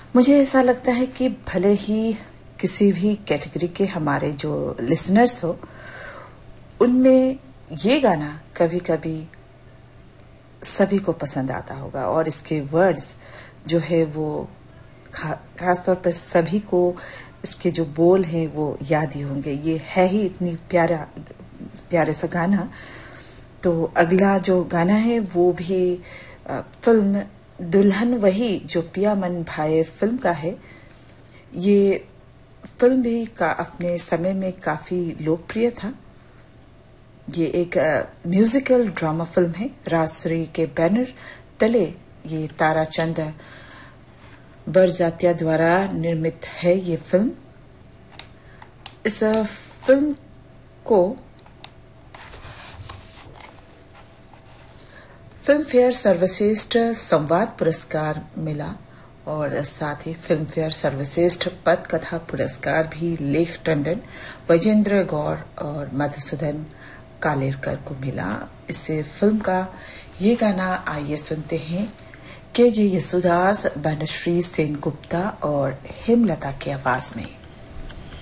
मुझे ऐसा लगता है कि भले ही किसी भी कैटेगरी के हमारे जो लिसनर्स हो, उनमें ये गाना कभी कभी सभी को पसंद आता होगा और इसके वर्ड्स जो है वो खास तौर पर सभी को इसके जो बोल हैं वो याद ही होंगे। ये है ही इतनी प्यारे सा गाना। तो अगला जो गाना है वो भी फिल्म दुल्हन वही जो पिया मन भाए फिल्म का है। ये फिल्म भी अपने समय में काफी लोकप्रिय था। ये एक म्यूजिकल ड्रामा फिल्म है। राजश्री के बैनर तले ये ताराचंद बरजात्या द्वारा निर्मित है ये फिल्म। इस फिल्म को फिल्म फेयर सर्वश्रेष्ठ संवाद पुरस्कार मिला और साथ ही फिल्म फेयर सर्वश्रेष्ठ पटकथा पुरस्कार भी लेख टंडन, वैजेंद्र गौर और मधुसूदन कालेरकर को मिला। इस फिल्म का ये गाना आइए सुनते हैं के जे यसुदास, बनश्री सेनगुप्ता और हेमलता की आवाज में।